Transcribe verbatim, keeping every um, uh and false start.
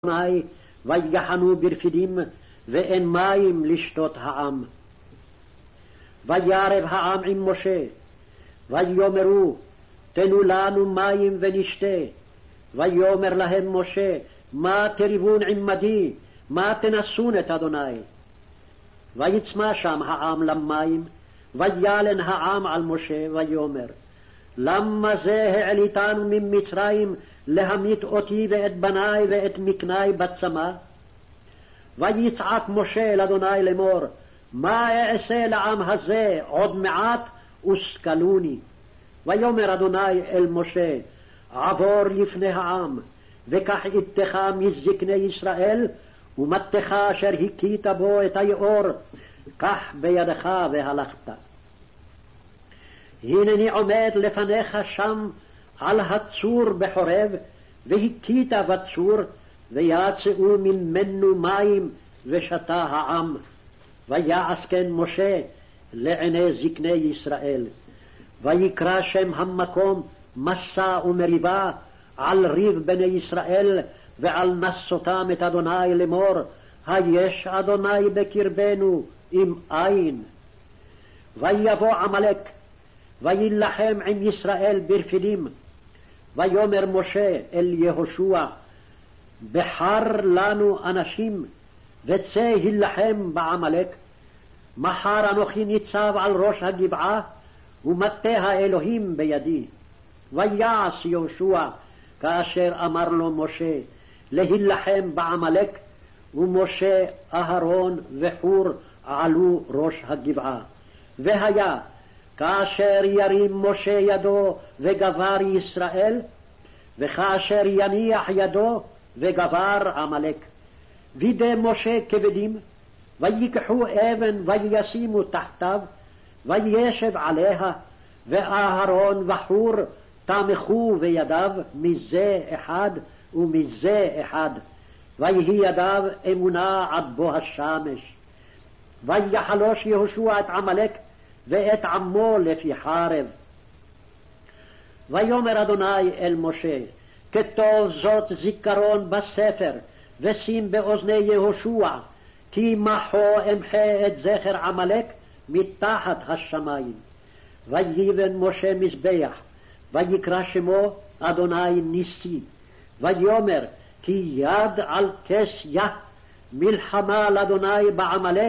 אדוני ויחנו ברפידים ואין מים לשתות העם. וירב העם עם משה ויאמרו תנו לנו מים ונשתה. ויאמר להם משה מה תריבון עמדי, מה תנסון את אדוני. ויצמא שם העם למים וילן העם על משה ויאמר למה זה העליתנו ממצרים להמית אותי ואת בני ואת מקני בצמא? ויצעק משה אל אדוני לאמור מה אעשה לעם הזה עוד מעט וסקלוני. ויאמר אדוני אל משה עבור לפני העם וקח איתך מזקני ישראל ומטך אשר הכית בו את היאור קח בידך והלכת. הנני עומד לפניך שם על הצור בחורב והכית בצור ויצאו ממנו מים ושתה העם. ויעש כן משה לעיני זקני ישראל. ויקרא שם המקום מסע ומריבה על ריב בני ישראל ועל נסותם את אדוני לאמור היש אדוני בקרבנו אם אין. ויבוא עמלק וילחם עם ישראל ברפידים. ויאמר משה אל יהושע בחר לנו אנשים וצא הילחם בעמלק. מחר אנוכי ניצב על ראש הגבעה ומטה האלוהים בידי. ויעש יהושע כאשר אמר לו משה להילחם בעמלק, ומשה אהרון וחור עלו ראש הגבעה. והיה כאשר ירים משה ידו וגבר ישראל, וכאשר יניח ידו וגבר עמלק. וידי משה כבדים, ויקחו אבן וישימו תחתיו, וישב עליה, ואהרון וחור תמכו בידיו מזה אחד ומזה אחד, ויהי ידיו אמונה עד בוא השמש. ויחלוש יהושע את עמלק ואת עמו לפי חרב. ויאמר אדוני אל משה כתוב זאת זיכרון בספר ושים באוזני יהושע כי מחו אמחה את זכר עמלק מתחת השמיים. ויבן משה מזבח ויקרא שמו אדוני ניסי. ויאמר כי יד על כס יה מלחמה לאדוני בעמלק